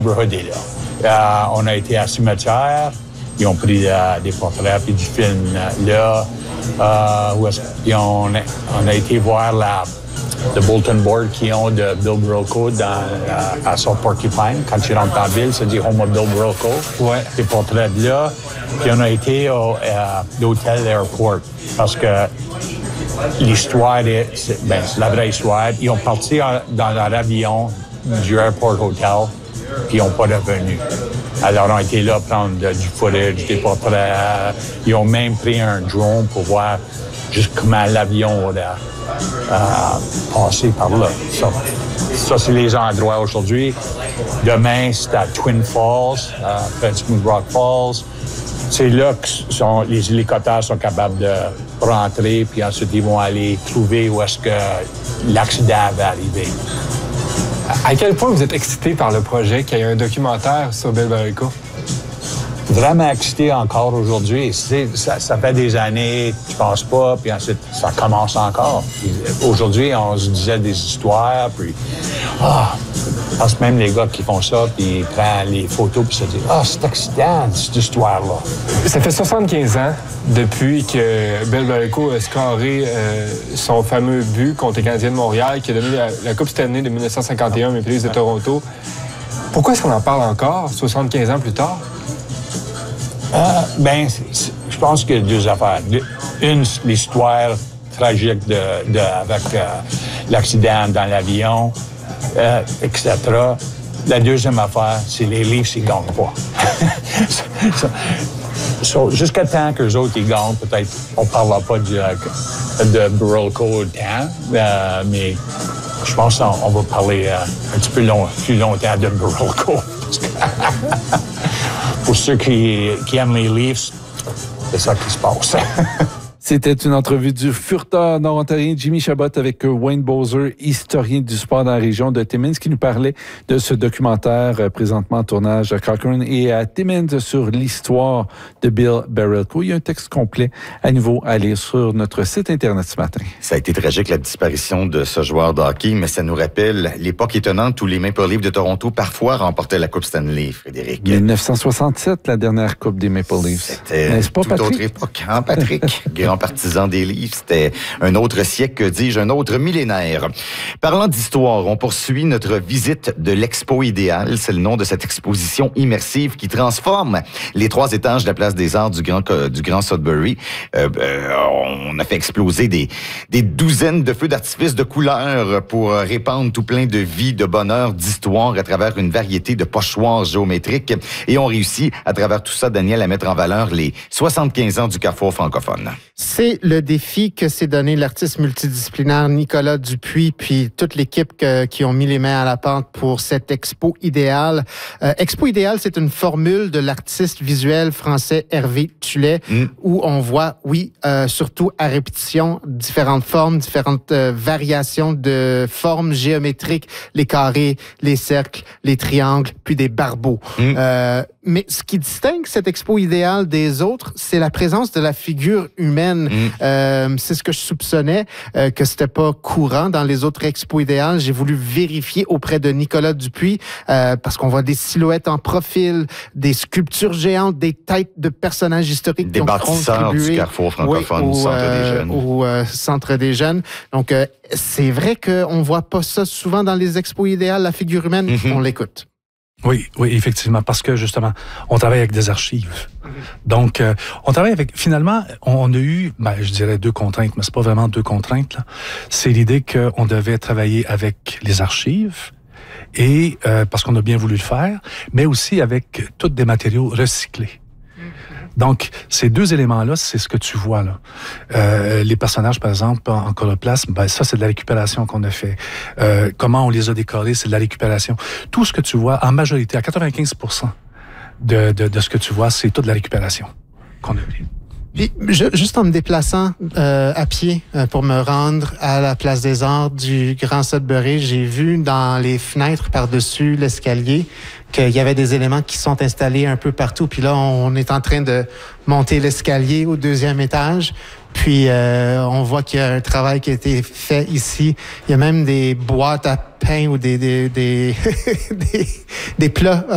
Brody est là. On a été à Cimetière. Ils ont pris des portraits puis du film là. On a été voir le bulletin board qu'ils ont de Bill Brolko à son Porcupine. Quand tu rentres en ville, ça dit Home of Bill Brolko. Ouais. Des portraits de là. Puis on a été à l'hôtel Airport parce que l'histoire, c'est la vraie histoire. Ils ont parti dans leur avion du Airport Hotel puis ils n'ont pas revenu. Alors, on a été là prendre du footage, des portraits. Ils ont même pris un drone pour voir juste comment l'avion a passé par là. Ça, c'est les endroits aujourd'hui. Demain, c'est à Twin Falls, près de Smooth Rock Falls. C'est là que les hélicoptères sont capables de rentrer, puis ensuite, ils vont aller trouver où est-ce que l'accident va arriver. À quel point vous êtes excité par le projet qu'il y ait un documentaire sur Bill Brolko? Vraiment excité encore aujourd'hui. Ça fait des années, tu penses pas, puis ensuite, ça commence encore. Puis, aujourd'hui, on se disait des histoires, puis... parce que même les gars qui font ça, puis ils prennent les photos, puis se disent « c'est excitant, cette histoire-là. » Ça fait 75 ans depuis que Bill Brolko a scoré son fameux but contre les Canadiens de Montréal, qui a donné la Coupe Stanley de 1951 Maple Leafs de Toronto. Pourquoi est-ce qu'on en parle encore, 75 ans plus tard? Je pense qu'il y a deux affaires. Une, l'histoire tragique avec l'accident dans l'avion, etc. La deuxième affaire, c'est les Leafs, ils ne gagnent pas. Jusqu'à temps qu'eux autres, ils gagnent, peut-être, on ne parlera pas de Brolko tant, mais je pense qu'on va parler un petit peu plus longtemps de Brolko. Pour ceux qui aiment les Leafs, c'est ça qui se passe. C'était une entrevue du furteur nord-ontarien Jimmy Chabot avec Wayne Bowser, historien du sport dans la région de Timmins, qui nous parlait de ce documentaire présentement en tournage à Cochrane et à Timmins sur l'histoire de Bill Brolko. Il y a un texte complet à nouveau à lire sur notre site Internet ce matin. Ça a été tragique, la disparition de ce joueur de hockey, mais ça nous rappelle l'époque étonnante où les Maple Leafs de Toronto parfois remportaient la Coupe Stanley, Frédéric. 1967, la dernière Coupe des Maple Leafs. C'était toute autre époque, hein, Patrick? Grand partisan des Leafs, c'était un autre siècle, que dis-je, un autre millénaire. Parlant d'histoire, on poursuit notre visite de l'Expo Idéal. C'est le nom de cette exposition immersive qui transforme les 3 étages de la Place des Arts du Grand Sudbury. On a fait exploser des douzaines de feux d'artifice de couleurs pour répandre tout plein de vie, de bonheur, d'histoire à travers une variété de pochoirs géométriques. Et on réussit, à travers tout ça, Daniel, à mettre en valeur les 75 ans du Carrefour francophone. C'est le défi que s'est donné l'artiste multidisciplinaire Nicolas Dupuis, puis toute l'équipe qui ont mis les mains à la pâte pour cette Expo Idéal. Expo Idéal, c'est une formule de l'artiste visuel français Hervé Tullet, où on voit, surtout à répétition, différentes formes, différentes variations de formes géométriques, les carrés, les cercles, les triangles, puis des barbeaux. Mais ce qui distingue cette Expo Idéal des autres, c'est la présence de la figure humaine. C'est ce que je soupçonnais, que c'était pas courant dans les autres Expos Idéales. J'ai voulu vérifier auprès de Nicolas Dupuis, parce qu'on voit des silhouettes en profil, des sculptures géantes, des têtes de personnages historiques des bâtisseurs du Carrefour francophone, au Centre des Jeunes. Au Centre des Jeunes. Donc, c'est vrai qu'on voit pas ça souvent dans les Expos Idéales, la figure humaine. On l'écoute. Oui, effectivement, parce que justement, on travaille avec des archives. Donc, on travaille avec, finalement, on a eu, je dirais 2 contraintes, mais c'est pas vraiment 2 contraintes, là. C'est l'idée qu'on devait travailler avec les archives, et parce qu'on a bien voulu le faire, mais aussi avec tous des matériaux recyclés. Donc, ces 2 éléments-là, c'est ce que tu vois là. Les personnages, par exemple, en coloplasme, ça, c'est de la récupération qu'on a fait. Comment on les a décorés, c'est de la récupération. Tout ce que tu vois, en majorité, à 95% de ce que tu vois, c'est toute de la récupération qu'on a fait. Puis, juste en me déplaçant à pied pour me rendre à la Place des Arts du Grand Sudbury, j'ai vu dans les fenêtres par-dessus l'escalier qu'il y avait des éléments qui sont installés un peu partout. Puis là, on est en train de monter l'escalier au 2e étage. Puis on voit qu'il y a un travail qui a été fait ici. Il y a même des boîtes à pain ou des plats